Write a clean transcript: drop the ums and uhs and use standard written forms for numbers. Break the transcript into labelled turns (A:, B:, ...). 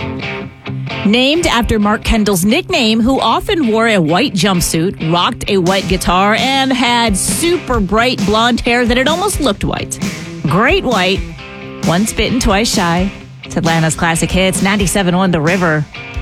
A: Named after Mark Kendall's nickname, who often wore a white jumpsuit, rocked a white guitar, and had super bright blonde hair that it almost looked white. Great White, once bitten, twice shy. It's Atlanta's classic hits, 97.1 The River.